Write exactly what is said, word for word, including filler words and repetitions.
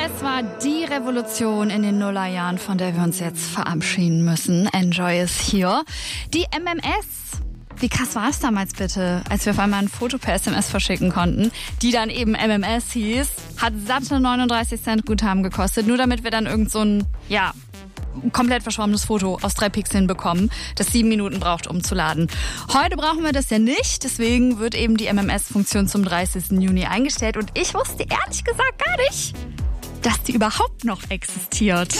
Es war die Revolution in den Nullerjahren, von der wir uns jetzt verabschieden müssen. Enjoy is here. Die M M S. Wie krass war es damals bitte, als wir auf einmal ein Foto per S M S verschicken konnten, die dann eben M M S hieß, hat satte neununddreißig Cent Guthaben gekostet, nur damit wir dann irgend so ein, ja, komplett verschwommenes Foto aus drei Pixeln bekommen, das sieben Minuten braucht, um zu laden. Heute brauchen wir das ja nicht, deswegen wird eben die M M S-Funktion zum dreißigsten Juni eingestellt und ich wusste ehrlich gesagt gar nicht, dass die überhaupt noch existiert.